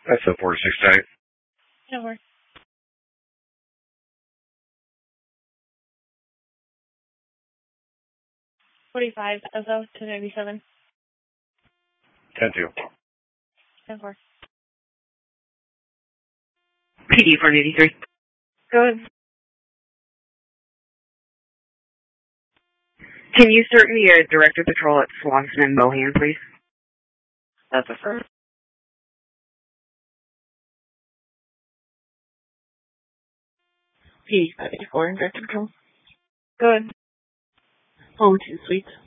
That's a 46 type. Over. 45, SO, 297. 10-2. 10-4. PD 483. Go ahead. Can you start me a Director Patrol at Swanson and Mohan, please? That's a first. PD 584 in Director Patrol. Go ahead. Home 2 Suites.